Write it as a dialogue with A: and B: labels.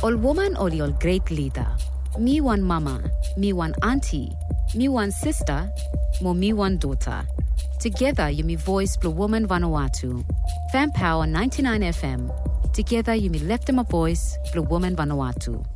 A: Ol woman ol your great leader. Me one mama, me one auntie, me one sister, mo me one daughter. Together you me voice Blue Woman Vanuatu. Fan Power 99 FM. Together you me left them a voice Blue Woman Vanuatu.